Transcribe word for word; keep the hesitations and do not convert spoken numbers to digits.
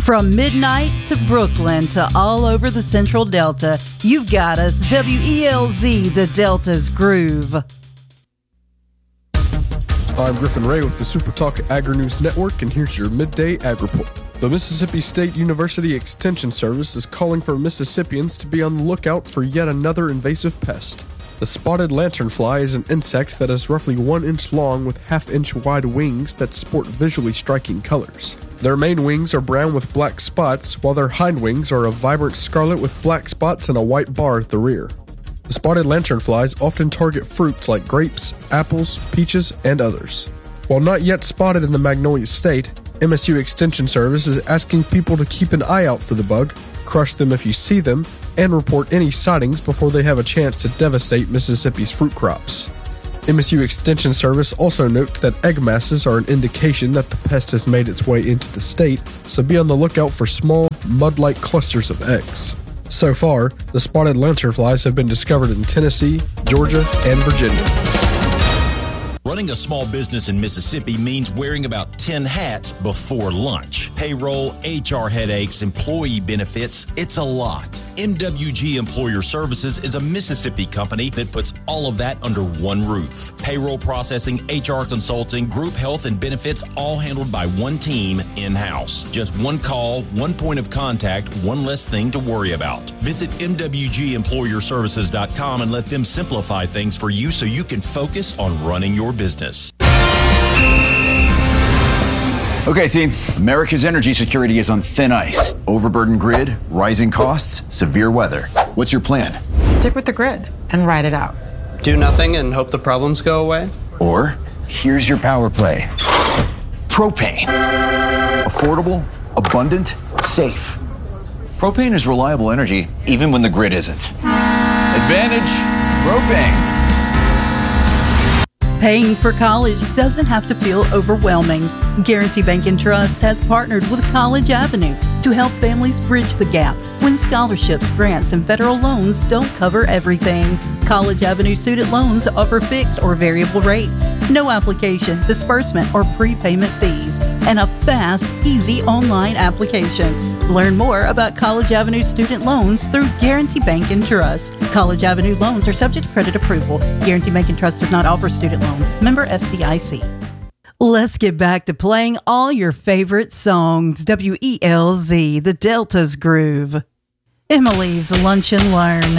From midnight to Brooklyn to all over the Central Delta, you've got us. W E L Z, the Delta's Groove. I'm Griffin Ray with the Super Talk Agri-News Network, and here's your midday ag report. The Mississippi State University Extension Service is calling for Mississippians to be on the lookout for yet another invasive pest. The spotted lanternfly is an insect that is roughly one inch long with half-inch wide wings that sport visually striking colors. Their main wings are brown with black spots, while their hind wings are a vibrant scarlet with black spots and a white bar at the rear. The spotted lanternflies often target fruits like grapes, apples, peaches, and others. While not yet spotted in the Magnolia State, M S U Extension Service is asking people to keep an eye out for the bug, crush them if you see them, and report any sightings before they have a chance to devastate Mississippi's fruit crops. M S U Extension Service also notes that egg masses are an indication that the pest has made its way into the state, so be on the lookout for small, mud-like clusters of eggs. So far, the spotted lanternflies have been discovered in Tennessee, Georgia, and Virginia. Running a small business in Mississippi means wearing about ten hats before lunch. Payroll, H R headaches, employee benefits, it's a lot. M W G Employer Services is a Mississippi company that puts all of that under one roof. Payroll processing, H R consulting, group health and benefits, all handled by one team in-house. Just one call, one point of contact, one less thing to worry about. Visit M W G employer services dot com and let them simplify things for you so you can focus on running your business. Okay, team. America's energy security is on thin ice. Overburdened grid, rising costs, severe weather. What's your plan? Stick with the grid and ride it out. Do nothing and hope the problems go away? Or, here's your power play. Propane. Affordable, abundant, safe. Propane is reliable energy even when the grid isn't. Advantage propane. Paying for college doesn't have to feel overwhelming. Guarantee Bank and Trust has partnered with College Avenue to help families bridge the gap when scholarships, grants, and federal loans don't cover everything. College Avenue student loans offer fixed or variable rates, no application, disbursement, or prepayment fees, and a fast, easy online application. Learn more about College Avenue student loans through Guarantee Bank and Trust. College Avenue loans are subject to credit approval. Guarantee Bank and Trust does not offer student loans. Member F D I C. Let's get back to playing all your favorite songs. W E L Z, the Delta's Groove. Emily's Lunch and Learn.